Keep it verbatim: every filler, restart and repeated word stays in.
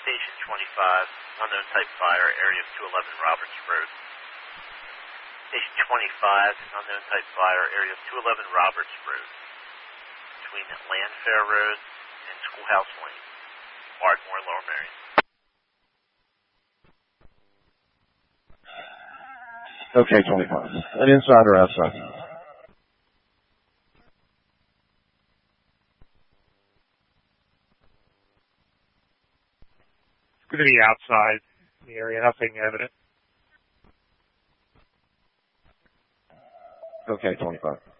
Station twenty-five, unknown type fire, area of two eleven Roberts Road. Station twenty-five, unknown type fire, area of two eleven Roberts Road. Between Landfair Road and Schoolhouse Lane, Ardmore, Lower Merion. Okay, twenty-five. An inside or outside? It's going to be outside the area, nothing evident. Okay, twenty-five.